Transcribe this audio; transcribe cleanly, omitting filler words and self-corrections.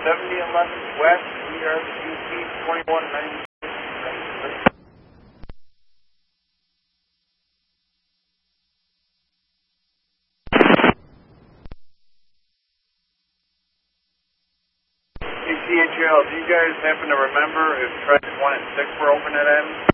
7011 West, we are the UP 2190. CHL, do you guys happen to remember if tracks 1 and 6 were open at M?